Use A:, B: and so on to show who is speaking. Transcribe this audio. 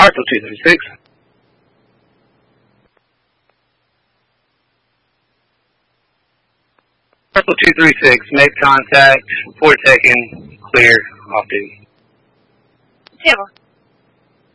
A: Marshall 236. Marshall 236, made contact, 4 taken, clear, off duty.
B: Tampa.